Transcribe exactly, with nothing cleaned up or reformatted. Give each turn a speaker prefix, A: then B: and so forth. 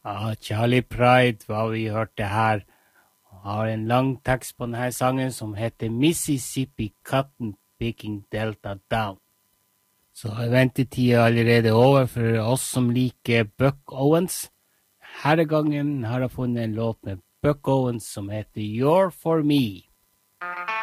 A: Ja, Charlie Pride, hva vi hørte her, har en lang tekst på denne sangen som heter Mississippi Cotton Picking Delta Down. Så er ventetiden allerede over for oss som liker Buck Owens. Herre gangen har jeg funnet en låt med Buck Owens som heter You're For Me.